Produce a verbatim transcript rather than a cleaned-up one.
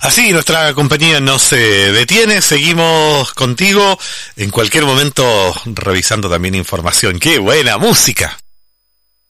Así nuestra compañía no se detiene, seguimos contigo en cualquier momento revisando también información. ¡Qué buena música!